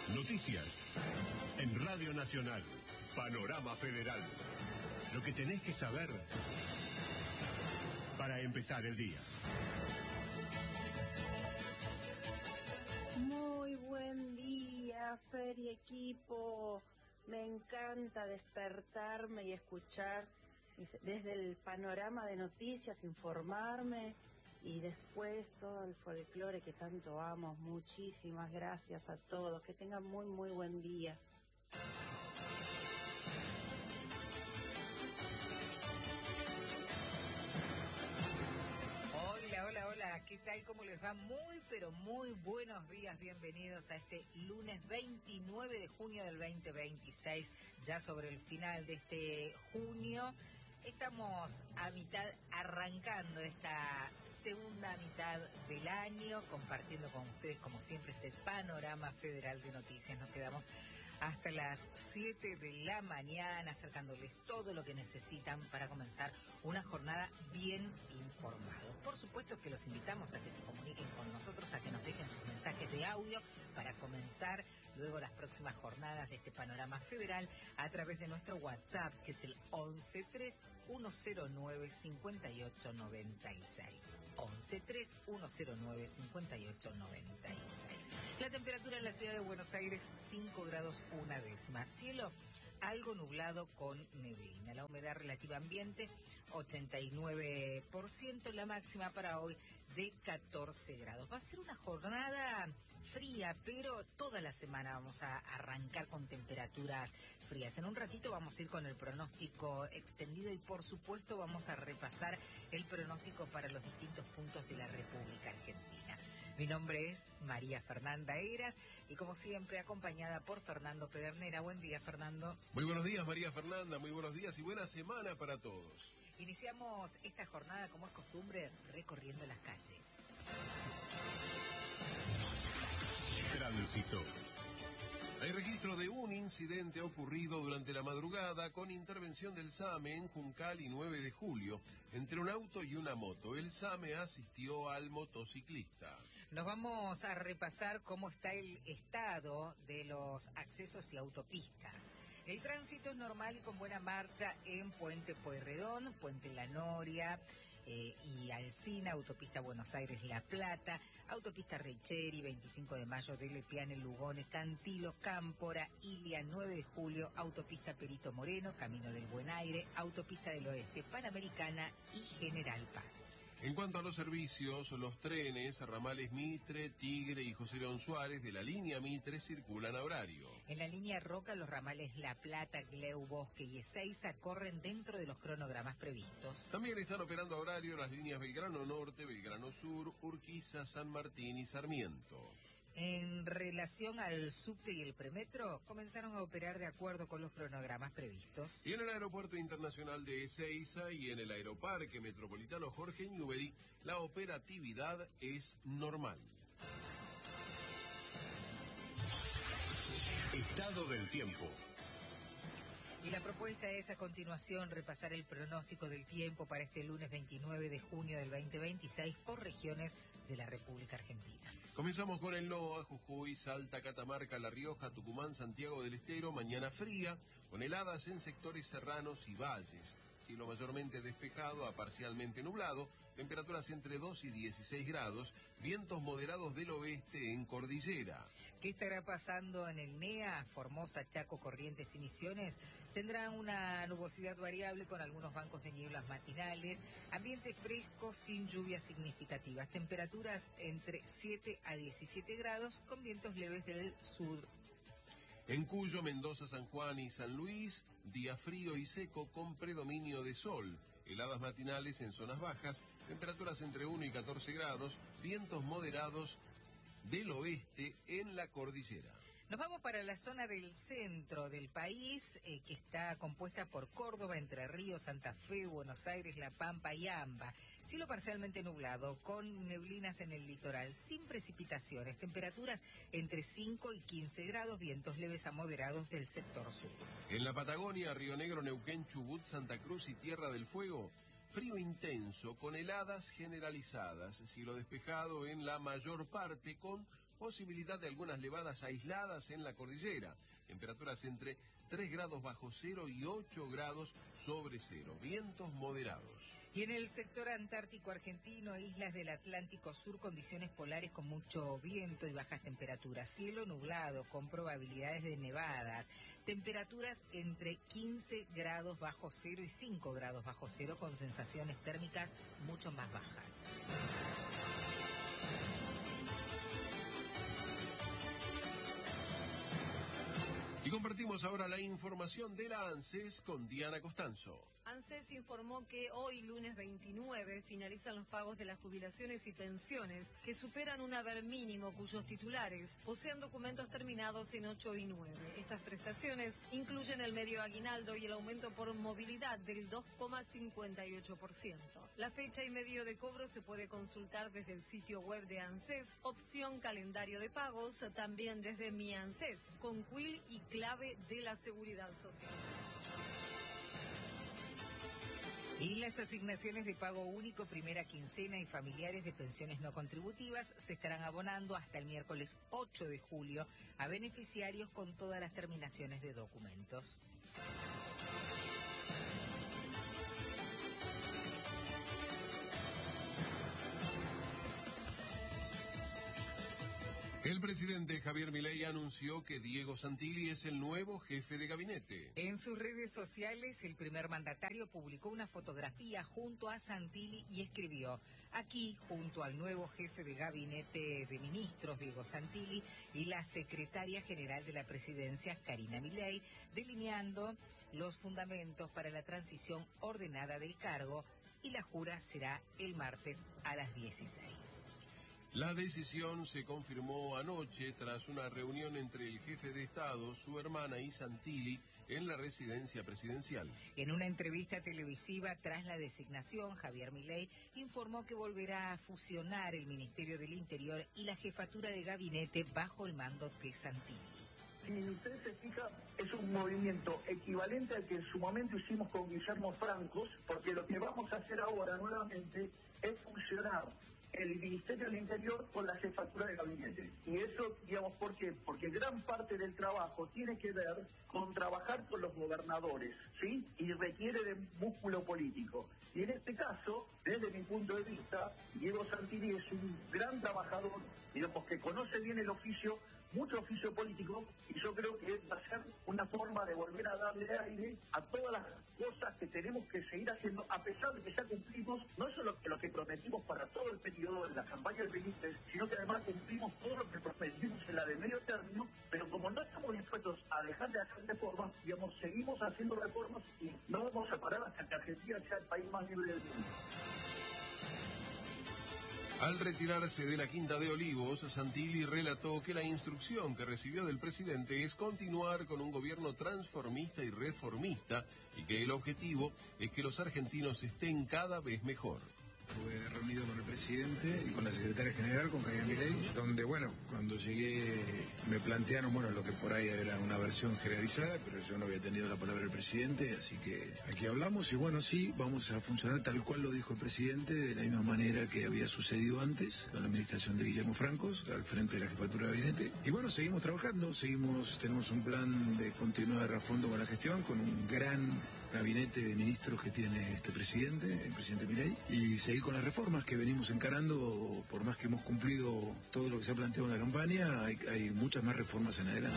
Noticias en Radio Nacional, Panorama Federal. Lo que tenés que saber para empezar el día. Muy buen día, Fer y equipo. Me encanta despertarme y escuchar desde el panorama de noticias, informarme y después todo el folclore que tanto amo. Muchísimas gracias a todos. Que tengan muy buen día. Hola, ¿qué tal? ¿Cómo les va? Pero muy buenos días, bienvenidos a este lunes 29 de junio del 2026, ya sobre el final de este junio. Estamos a mitad, arrancando esta segunda mitad del año, compartiendo con ustedes, como siempre, este panorama federal de noticias. Nos quedamos hasta las 7 de la mañana, acercándoles todo lo que necesitan para comenzar una jornada bien informados. Por supuesto que los invitamos a que se comuniquen con nosotros, a que nos dejen sus mensajes de audio para comenzar luego las próximas jornadas de este panorama federal a través de nuestro WhatsApp, que es el 1131095896. 1131095896. La temperatura en la ciudad de Buenos Aires, 5 grados 1 décima. Cielo algo nublado con neblina. La humedad relativa ambiente, 89%. La máxima para hoy de 14 grados. Va a ser una jornada fría, pero toda la semana vamos a arrancar con temperaturas frías. En un ratito vamos a ir con el pronóstico extendido y por supuesto vamos a repasar el pronóstico para los distintos puntos de la República Argentina. Mi nombre es María Fernanda Eras y como siempre acompañada por Fernando Pedernera. Buen día, Fernando. Muy buenos días, María Fernanda, muy buenos días y buena semana para todos. Iniciamos esta jornada, como es costumbre, recorriendo las calles. Tránsito. Hay registro de un incidente ocurrido durante la madrugada con intervención del SAME en Juncal y 9 de julio, entre un auto y una moto. El SAME asistió al motociclista. Nos vamos a repasar cómo está el estado de los accesos y autopistas. El tránsito es normal y con buena marcha en Puente Pueyrredón, Puente La Noria y Alsina, autopista Buenos Aires-La Plata, autopista Recheri, 25 de mayo de Lepiane, Lugones, Cantilo, Cámpora, Ilia, 9 de julio, autopista Perito Moreno, Camino del Buen Aire, autopista del Oeste, Panamericana y General Paz. En cuanto a los servicios, los trenes, ramales Mitre, Tigre y José León Suárez de la línea Mitre circulan a horario. En la línea Roca, los ramales La Plata, Gleu, Bosque y Ezeiza corren dentro de los cronogramas previstos. También están operando a horario las líneas Belgrano Norte, Belgrano Sur, Urquiza, San Martín y Sarmiento. En relación al subte y el premetro, comenzaron a operar de acuerdo con los cronogramas previstos. Y en el Aeropuerto Internacional de Ezeiza y en el Aeroparque Metropolitano Jorge Newbery, la operatividad es normal. Estado del tiempo. Y la propuesta es a continuación repasar el pronóstico del tiempo para este lunes 29 de junio del 2026 por regiones de la República Argentina. Comenzamos con el NOA, Jujuy, Salta, Catamarca, La Rioja, Tucumán, Santiago del Estero. Mañana fría, con heladas en sectores serranos y valles. Cielo mayormente despejado a parcialmente nublado. Temperaturas entre 2 y 16 grados. Vientos moderados del oeste en cordillera. ¿Qué estará pasando en el NEA? Formosa, Chaco, Corrientes y Misiones tendrán una nubosidad variable con algunos bancos de nieblas matinales. Ambiente fresco sin lluvias significativas. Temperaturas entre 7 a 17 grados con vientos leves del sur. En Cuyo, Mendoza, San Juan y San Luis, día frío y seco con predominio de sol. Heladas matinales en zonas bajas, temperaturas entre 1 y 14 grados, vientos moderados del oeste en la cordillera. Nos vamos para la zona del centro del país, que está compuesta por Córdoba, Entre Ríos, Santa Fe, Buenos Aires, La Pampa y Amba. Cielo parcialmente nublado, con neblinas en el litoral, sin precipitaciones. Temperaturas entre 5 y 15 grados, vientos leves a moderados del sector sur. En la Patagonia, Río Negro, Neuquén, Chubut, Santa Cruz y Tierra del Fuego, frío intenso con heladas generalizadas. Cielo despejado en la mayor parte con posibilidad de algunas nevadas aisladas en la cordillera. Temperaturas entre 3 grados bajo cero y 8 grados sobre cero. Vientos moderados. Y en el sector antártico argentino, islas del Atlántico Sur, condiciones polares con mucho viento y bajas temperaturas. Cielo nublado con probabilidades de nevadas. Temperaturas entre 15 grados bajo cero y 5 grados bajo cero con sensaciones térmicas mucho más bajas. Y compartimos ahora la información de la ANSES con Diana Costanzo. ANSES informó que hoy, lunes 29, finalizan los pagos de las jubilaciones y pensiones que superan un haber mínimo cuyos titulares poseen documentos terminados en 8 y 9. Estas prestaciones incluyen el medio aguinaldo y el aumento por movilidad del 2,58%. La fecha y medio de cobro se puede consultar desde el sitio web de ANSES, opción calendario de pagos, también desde Mi ANSES, con quill y clave de la Seguridad Social. Y las asignaciones de pago único, primera quincena y familiares de pensiones no contributivas se estarán abonando hasta el miércoles 8 de julio a beneficiarios con todas las terminaciones de documentos. El presidente Javier Milei anunció que Diego Santilli es el nuevo jefe de gabinete. En sus redes sociales, el primer mandatario publicó una fotografía junto a Santilli y escribió: aquí, junto al nuevo jefe de gabinete de ministros, Diego Santilli, y la secretaria general de la presidencia, Karina Milei, delineando los fundamentos para la transición ordenada del cargo, y la jura será el martes a las 16. La decisión se confirmó anoche tras una reunión entre el jefe de Estado, su hermana y Santilli en la residencia presidencial. En una entrevista televisiva tras la designación, Javier Milei informó que volverá a fusionar el Ministerio del Interior y la jefatura de gabinete bajo el mando de Santilli. Si usted se fija, es un movimiento equivalente al que en su momento hicimos con Guillermo Francos, porque lo que vamos a hacer ahora nuevamente es fusionar el Ministerio del Interior con la jefatura de gabinete. Y eso, digamos, ¿por qué? Porque gran parte del trabajo tiene que ver con trabajar con los gobernadores, ¿sí? Y requiere de músculo político. Y en este caso, desde mi punto de vista, Diego Santilli es un gran trabajador, digamos, que conoce bien el oficio, mucho oficio político, y yo creo que va a ser una forma de volver a darle aire a todas las cosas que tenemos que seguir haciendo, a pesar de que ya cumplimos no solo lo que prometimos para todo el periodo de la campaña del PNIT, sino que además cumplimos todo lo que prometimos en la de medio término, pero como no estamos dispuestos a dejar de hacer reformas, digamos, seguimos haciendo reformas y no vamos a parar hasta que Argentina sea el país más libre del mundo. Al retirarse de la Quinta de Olivos, Santilli relató que la instrucción que recibió del presidente es continuar con un gobierno transformista y reformista y que el objetivo es que los argentinos estén cada vez mejor. Estuve reunido con el presidente y con la secretaria general, con Karina Milei, donde, bueno, cuando llegué me plantearon, bueno, lo que por ahí era una versión generalizada, pero yo no había tenido la palabra del presidente, así que aquí hablamos y bueno, sí, vamos a funcionar tal cual lo dijo el presidente, de la misma manera que había sucedido antes, con la administración de Guillermo Francos, al frente de la jefatura de gabinete. Y bueno, seguimos trabajando, tenemos un plan de continuar a fondo con la gestión, con un gran gabinete de ministros que tiene este presidente, el presidente Milei, y seguir con las reformas que venimos encarando. Por más que hemos cumplido todo lo que se ha planteado en la campaña, hay muchas más reformas en adelante.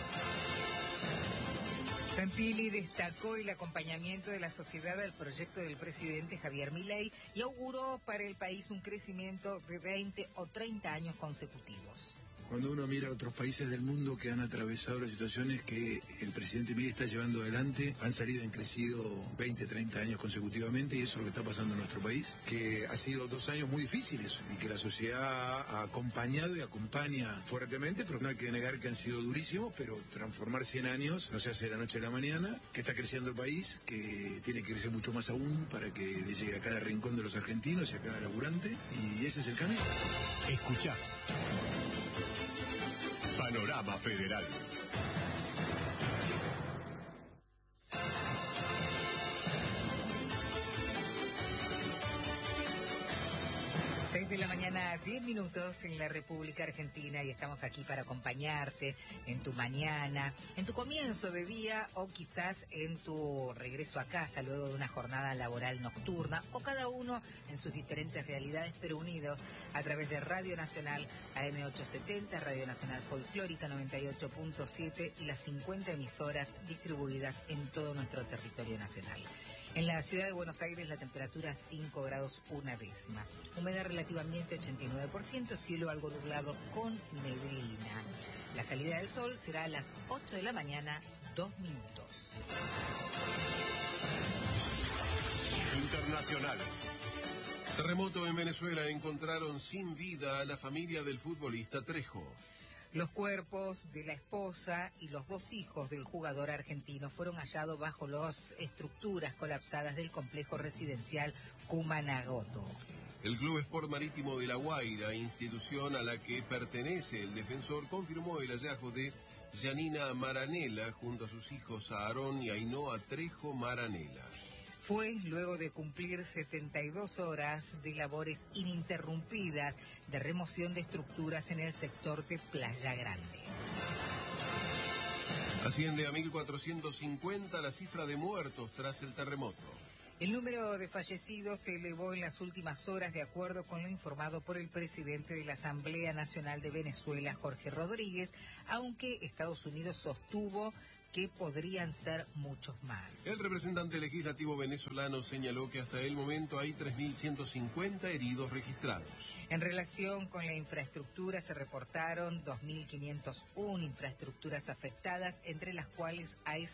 Santilli destacó el acompañamiento de la sociedad al proyecto del presidente Javier Milei y auguró para el país un crecimiento de 20 o 30 años consecutivos. Cuando uno mira a otros países del mundo que han atravesado las situaciones que el presidente Milei está llevando adelante, han salido en crecido 20, 30 años consecutivamente, y eso es lo que está pasando en nuestro país, que ha sido 2 años muy difíciles y que la sociedad ha acompañado y acompaña fuertemente, pero no hay que negar que han sido durísimos, pero transformar 100 años no se hace de la noche a la mañana, que está creciendo el país, que tiene que crecer mucho más aún para que le llegue a cada rincón de los argentinos y a cada laburante, y ese es el camino. Escuchás Panorama Federal. 6 de la mañana, 10 minutos en la República Argentina, y estamos aquí para acompañarte en tu mañana, en tu comienzo de día o quizás en tu regreso a casa luego de una jornada laboral nocturna, o cada uno en sus diferentes realidades, pero unidos a través de Radio Nacional AM870, Radio Nacional Folclórica 98.7 y las 50 emisoras distribuidas en todo nuestro territorio nacional. En la ciudad de Buenos Aires la temperatura 5 grados 1 décima. Humedad relativamente 89%, cielo algo nublado con neblina. La salida del sol será a las 8 de la mañana, 2 minutos. Internacionales. Terremoto en Venezuela, encontraron sin vida a la familia del futbolista Trejo. Los cuerpos de la esposa y los 2 hijos del jugador argentino fueron hallados bajo las estructuras colapsadas del complejo residencial Cumanagoto. El Club Sport Marítimo de La Guaira, institución a la que pertenece el defensor, confirmó el hallazgo de Yanina Maranela junto a sus hijos Aarón y Ainhoa Trejo Maranela. Fue luego de cumplir 72 horas de labores ininterrumpidas de remoción de estructuras en el sector de Playa Grande. Asciende a 1.450 la cifra de muertos tras el terremoto. El número de fallecidos se elevó en las últimas horas de acuerdo con lo informado por el presidente de la Asamblea Nacional de Venezuela, Jorge Rodríguez, aunque Estados Unidos sostuvo que podrían ser muchos más. El representante legislativo venezolano señaló que hasta el momento hay 3.150 heridos registrados. En relación con la infraestructura se reportaron 2.501 infraestructuras afectadas, entre las cuales hay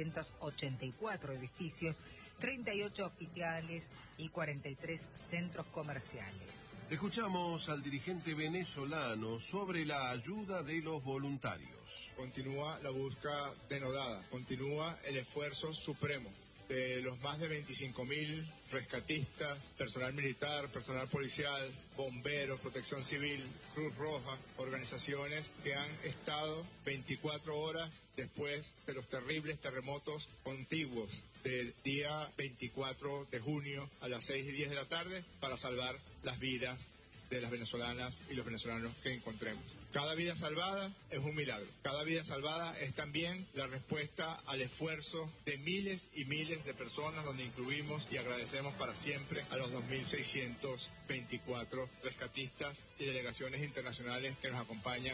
784 edificios, 38 hospitales y 43 centros comerciales. Escuchamos al dirigente venezolano sobre la ayuda de los voluntarios. Continúa la búsqueda denodada, continúa el esfuerzo supremo de los más de 25.000 rescatistas, personal militar, personal policial, bomberos, protección civil, Cruz Roja, organizaciones que han estado 24 horas después de los terribles terremotos contiguos del día 24 de junio a las 6:10 de la tarde para salvar las vidas de las venezolanas y los venezolanos que encontremos. Cada vida salvada es un milagro. Cada vida salvada es también la respuesta al esfuerzo de miles y miles de personas, donde incluimos y agradecemos para siempre a los 2.624 rescatistas y delegaciones internacionales que nos acompañan.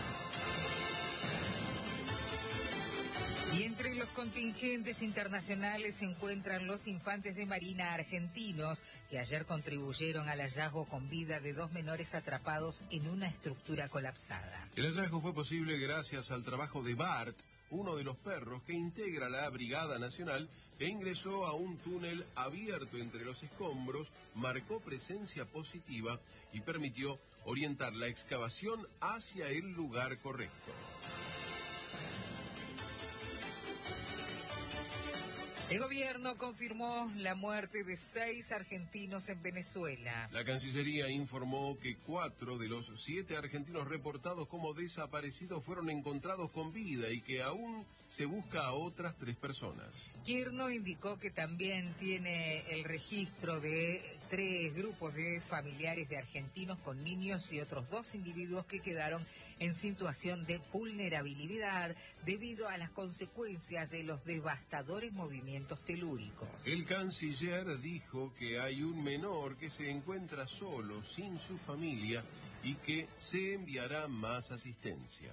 Y entre los contingentes internacionales se encuentran los infantes de Marina argentinos, que ayer contribuyeron al hallazgo con vida de 2 menores atrapados en una estructura colapsada. El hallazgo fue posible gracias al trabajo de Bart, uno de los perros que integra la Brigada Nacional, e ingresó a un túnel abierto entre los escombros, marcó presencia positiva y permitió orientar la excavación hacia el lugar correcto. El gobierno confirmó la muerte de 6 argentinos en Venezuela. La Cancillería informó que 4 de los 7 argentinos reportados como desaparecidos fueron encontrados con vida y que aún se busca a otras 3 personas. Kirchner indicó que también tiene el registro de 3 grupos de familiares de argentinos con niños y otros 2 individuos que quedaron en situación de vulnerabilidad debido a las consecuencias de los devastadores movimientos telúricos. El canciller dijo que hay un menor que se encuentra solo, sin su familia, y que se enviará más asistencia.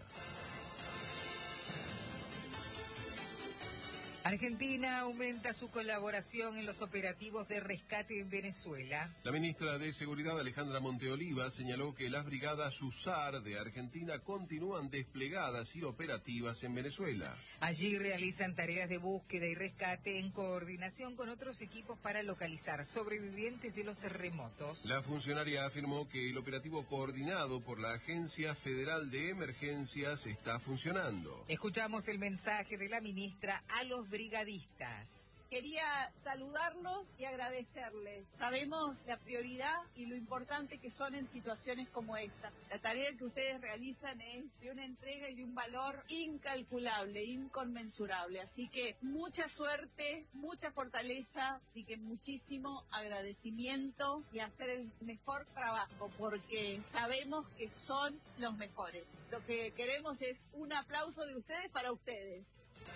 Argentina aumenta su colaboración en los operativos de rescate en Venezuela. La ministra de Seguridad, Alejandra Monteoliva, señaló que las brigadas USAR de Argentina continúan desplegadas y operativas en Venezuela. Allí realizan tareas de búsqueda y rescate en coordinación con otros equipos para localizar sobrevivientes de los terremotos. La funcionaria afirmó que el operativo coordinado por la Agencia Federal de Emergencias está funcionando. Escuchamos el mensaje de la ministra a los brigadistas. Quería saludarlos y agradecerles. Sabemos la prioridad y lo importante que son en situaciones como esta. La tarea que ustedes realizan es de una entrega y de un valor incalculable, inconmensurable. Así que mucha suerte, mucha fortaleza, así que muchísimo agradecimiento y hacer el mejor trabajo, porque sabemos que son los mejores. Lo que queremos es un aplauso de ustedes para ustedes.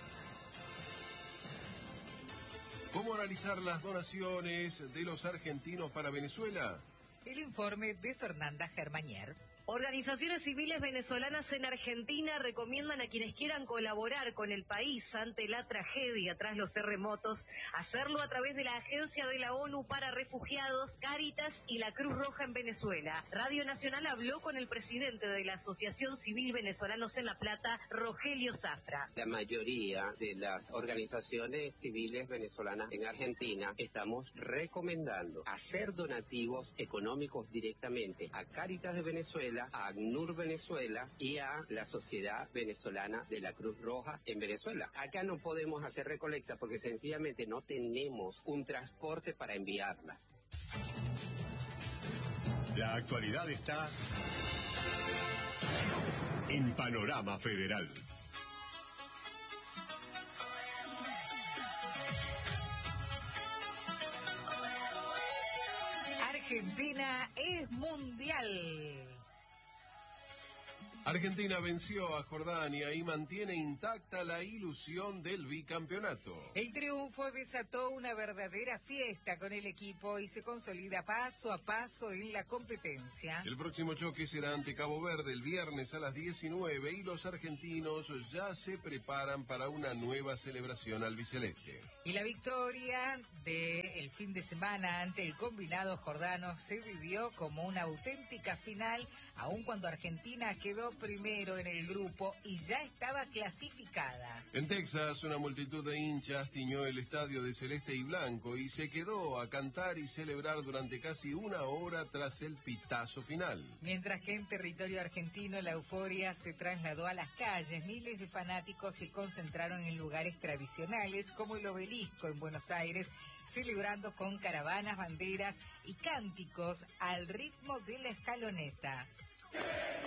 ¿Cómo analizar las donaciones de los argentinos para Venezuela? El informe de Fernanda Germañer. Organizaciones civiles venezolanas en Argentina recomiendan a quienes quieran colaborar con el país ante la tragedia tras los terremotos, hacerlo a través de la Agencia de la ONU para Refugiados, Cáritas y la Cruz Roja en Venezuela. Radio Nacional habló con el presidente de la Asociación Civil Venezolanos en La Plata, Rogelio Zafra. La mayoría de las organizaciones civiles venezolanas en Argentina estamos recomendando hacer donativos económicos directamente a Cáritas de Venezuela, a ACNUR Venezuela y a la Sociedad Venezolana de la Cruz Roja en Venezuela. Acá no podemos hacer recolecta porque sencillamente no tenemos un transporte para enviarla. La actualidad está en Panorama Federal. Argentina es mundial. Argentina venció a Jordania y mantiene intacta la ilusión del bicampeonato. El triunfo desató una verdadera fiesta con el equipo y se consolida paso a paso en la competencia. El próximo choque será ante Cabo Verde el viernes a las 19 y los argentinos ya se preparan para una nueva celebración albiceleste. Y la victoria del fin de semana ante el combinado jordano se vivió como una auténtica final, aun cuando Argentina quedó primero en el grupo y ya estaba clasificada. En Texas, una multitud de hinchas tiñó el estadio de celeste y blanco y se quedó a cantar y celebrar durante casi una hora tras el pitazo final. Mientras que en territorio argentino la euforia se trasladó a las calles, miles de fanáticos se concentraron en lugares tradicionales como el Obelisco en Buenos Aires, celebrando con caravanas, banderas y cánticos al ritmo de la escaloneta.